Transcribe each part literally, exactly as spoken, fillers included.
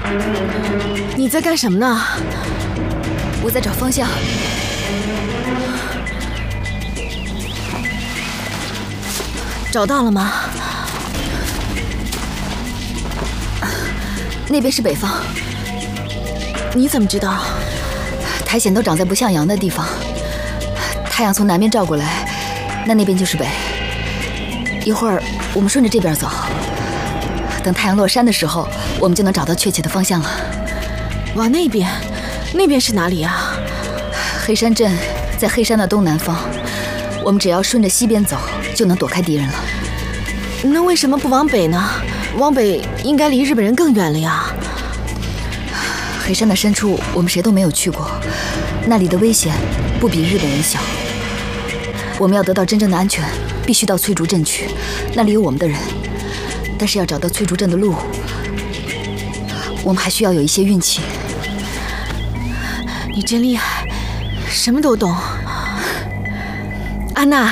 你在干什么呢？ 我在找方向。 找到了吗？ 那边是北方。 你怎么知道？ 苔藓都长在不向阳的地方，太阳从南边照过来，那那边就是北。一会儿我们顺着这边走，等太阳落山的时候，我们就能找到确切的方向了。 往那边，那边是哪里啊？ 黑山镇在黑山的东南方，我们只要顺着西边走，就能躲开敌人了。 那为什么不往北呢？往北应该离日本人更远了呀。 黑山的深处，我们谁都没有去过，那里的危险不比日本人小。我们要得到真正的安全，必须到翠竹镇去，那里有我们的人。但是要找到翠竹镇的路，我们还需要有一些运气。 你真厉害，什么都懂。安娜，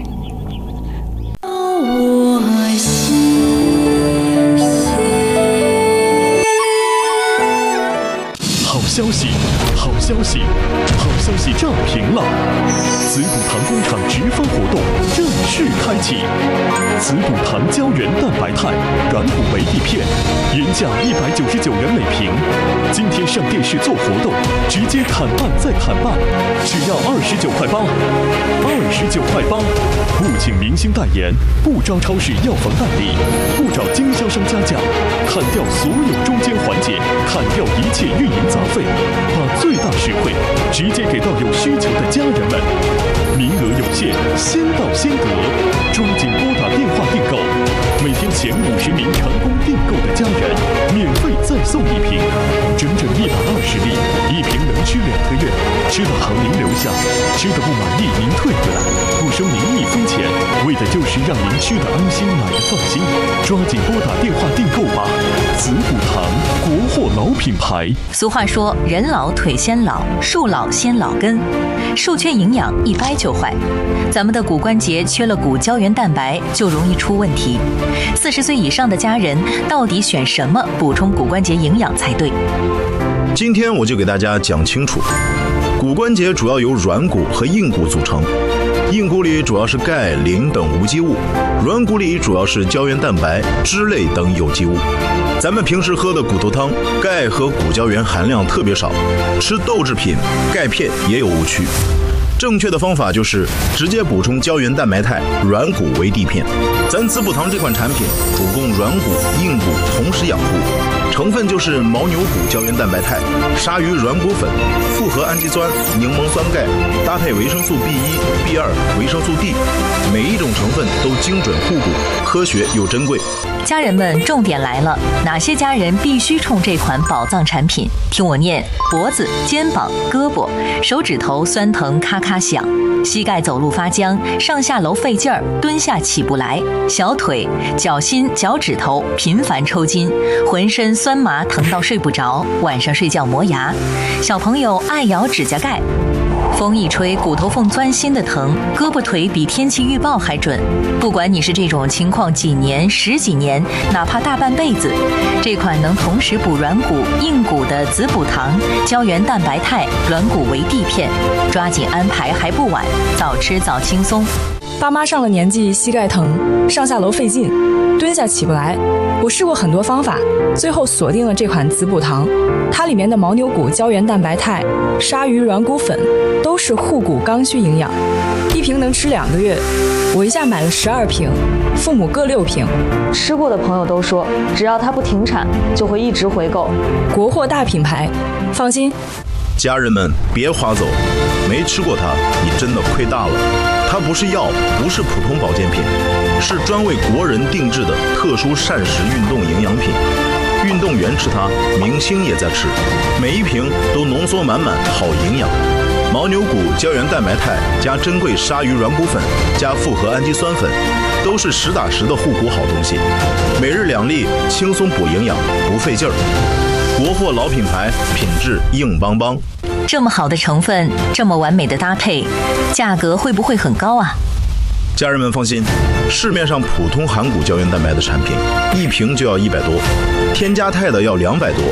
好消息，好消息，好消息炸屏了！紫补堂工厂直发活动正式开启，紫补堂胶原蛋白肽软骨维 D 片，原价一百九十九元每瓶，今天上电视做活动，直接砍半再砍半，只要二十九块八，二十九块八，不请明星代言，不招超市药房代理，不找经销商加价，砍掉所有中间环节，砍掉一切运营杂费，把最大实惠直接给到有需求的家人们。名额有限，先到先得，抓紧拨打电话订购。每天前五十名成功订购的家人，免费再送一瓶，整整一百二十粒，一瓶能吃两个月。吃的好您留下，吃的不满意您退回来，不收您一分钱，为的就是让您吃的安心，买的放心。抓紧拨打电话订购吧！紫补堂，国货老品牌。 俗话说，人老腿先老，树老先老根，树缺营养一掰就坏。咱们的骨关节缺了骨胶原蛋白，就容易出问题。四十岁以上的家人到底选什么补充骨关节营养才对？ 今天我就给大家讲清楚。骨关节主要由软骨和硬骨组成，硬骨里主要是钙、磷等无机物，软骨里主要是胶原蛋白、脂类等有机物。咱们平时喝的骨头汤，钙和骨胶原含量特别少，吃豆制品、钙片也有误区。正确的方法就是直接补充胶原蛋白肽软骨维 D 片。咱紫补堂这款产品主攻软骨、硬骨同时养护，成分就是牦牛骨胶原蛋白肽、鲨鱼软骨粉、复合氨基酸、柠檬酸钙，搭配维生素 B 一、B 二、维生素 D， 每一种成分都精准护骨，科学又珍贵。 家人们，重点来了，哪些家人必须冲这款宝藏产品？听我念：脖子、肩膀、胳膊、手指头酸疼咔咔响，膝盖走路发僵，上下楼费劲儿，蹲下起不来，小腿、脚心、脚趾头频繁抽筋，浑身酸麻疼到睡不着，晚上睡觉磨牙，小朋友爱咬指甲盖。风一吹，骨头缝钻心的疼，胳膊腿比天气预报还准。不管你是这种情况几年、十几年，哪怕大半辈子，这款能同时补软骨、硬骨的紫补堂胶原蛋白肽软骨维 D 片，抓紧安排还不晚，早吃早轻松。 爸妈上了年纪，膝盖疼，上下楼费劲，蹲下起不来。我试过很多方法，最后锁定了这款紫补堂。它里面的牦牛骨胶原蛋白肽、鲨鱼软骨粉都是护骨刚需营养，一瓶能吃两个月。我一下买了十二瓶，父母各六瓶。 吃过的朋友都说，只要它不停产，就会一直回购。 国货大品牌，放心。 家人们别划走，没吃过它，你真的亏大了。它不是药，不是普通保健品，是专为国人定制的特殊膳食运动营养品。运动员吃它，明星也在吃，每一瓶都浓缩满满好营养。牦牛骨胶原蛋白肽加珍贵鲨鱼软骨粉加复合氨基酸粉，都是实打实的护骨好东西。每日两粒，轻松补营养，不费劲儿。国货老品牌，品质硬邦邦。 这么好的成分，这么完美的搭配，价格会不会很高啊？ 家人们放心，市面上普通含骨胶原蛋白的产品，一瓶就要一百多，添加肽的要两百多，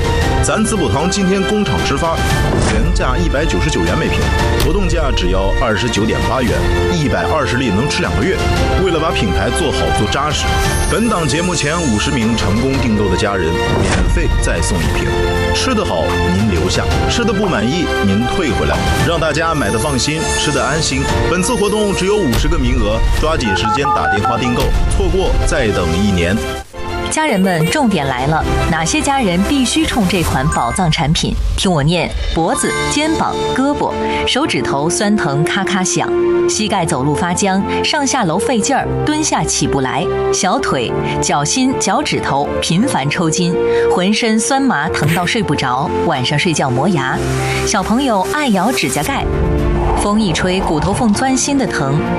咱滋补堂今天工厂直发，原价一百九十九元每瓶，活动价只要二十九点八元，一百二十粒能吃两个月。为了把品牌做好做扎实，本档节目前五十名成功订购的家人免费再送一瓶。吃得好您留下，吃得不满意您退回来，让大家买得放心，吃得安心。本次活动只有五十个名额，抓紧时间打电话订购，错过再等一年。 家人们，重点来了，哪些家人必须冲这款宝藏产品？听我念：脖子、肩膀、胳膊、手指头酸疼咔咔响，膝盖走路发僵，上下楼费劲儿，蹲下起不来，小腿、脚心、脚趾头频繁抽筋，浑身酸麻疼到睡不着，晚上睡觉磨牙，小朋友爱咬指甲盖，风一吹骨头缝钻心的疼。